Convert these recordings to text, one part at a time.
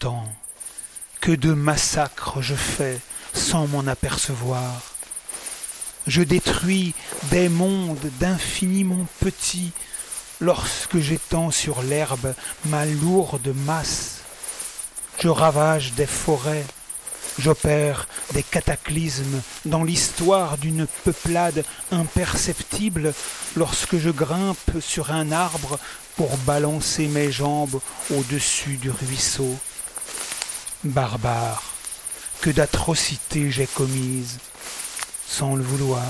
temps, que de massacres je fais sans m'en apercevoir. Je détruis des mondes d'infiniment petits lorsque j'étends sur l'herbe ma lourde masse. Je ravage des forêts, j'opère des cataclysmes dans l'histoire d'une peuplade imperceptible lorsque je grimpe sur un arbre pour balancer mes jambes au-dessus du ruisseau. Barbare, que d'atrocités j'ai commises, sans le vouloir.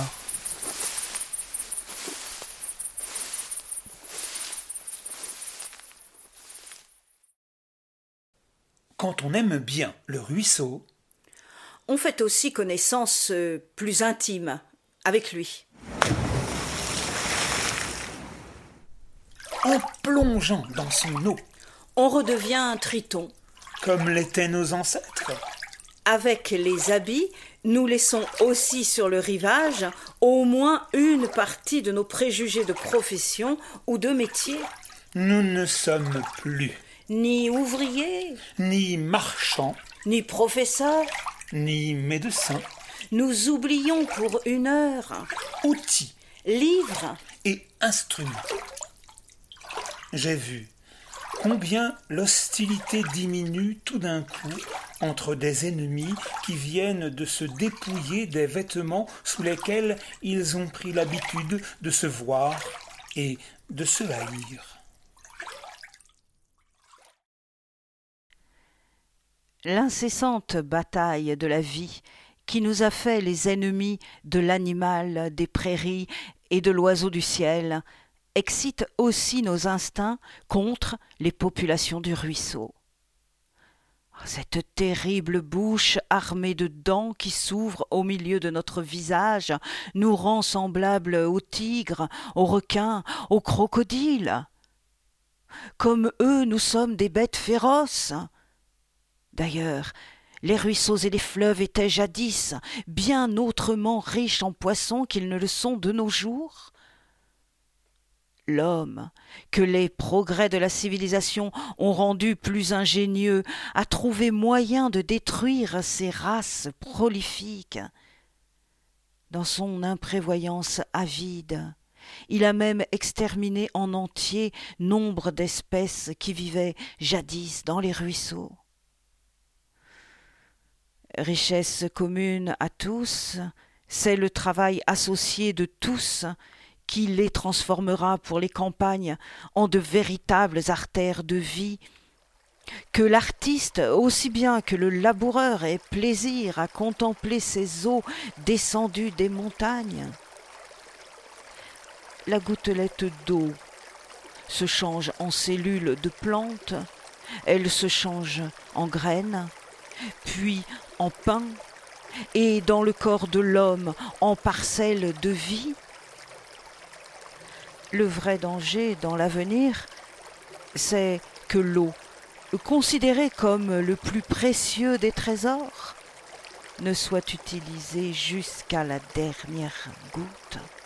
Quand on aime bien le ruisseau, on fait aussi connaissance plus intime avec lui. En plongeant dans son eau, on redevient un triton. Comme l'étaient nos ancêtres. Avec les habits, nous laissons aussi sur le rivage au moins une partie de nos préjugés de profession ou de métier. Nous ne sommes plus ni ouvriers, ni marchands, ni professeurs, ni médecins. Nous oublions pour une heure outils, livres et instruments. J'ai vu combien l'hostilité diminue tout d'un coup entre des ennemis qui viennent de se dépouiller des vêtements sous lesquels ils ont pris l'habitude de se voir et de se haïr. L'incessante bataille de la vie qui nous a fait les ennemis de l'animal des prairies et de l'oiseau du ciel excite aussi nos instincts contre les populations du ruisseau. Cette terrible bouche armée de dents qui s'ouvre au milieu de notre visage nous rend semblables aux tigres, aux requins, aux crocodiles. Comme eux, nous sommes des bêtes féroces. D'ailleurs, les ruisseaux et les fleuves étaient jadis bien autrement riches en poissons qu'ils ne le sont de nos jours. L'homme, que les progrès de la civilisation ont rendu plus ingénieux, a trouvé moyen de détruire ces races prolifiques. Dans son imprévoyance avide, il a même exterminé en entier nombre d'espèces qui vivaient jadis dans les ruisseaux. Richesse commune à tous, c'est le travail associé de tous qui les transformera pour les campagnes en de véritables artères de vie, que l'artiste aussi bien que le laboureur ait plaisir à contempler ces eaux descendues des montagnes. La gouttelette d'eau se change en cellules de plantes, elle se change en graines, puis en pain, et dans le corps de l'homme en parcelles de vie. Le vrai danger dans l'avenir, c'est que l'eau, considérée comme le plus précieux des trésors, ne soit utilisée jusqu'à la dernière goutte.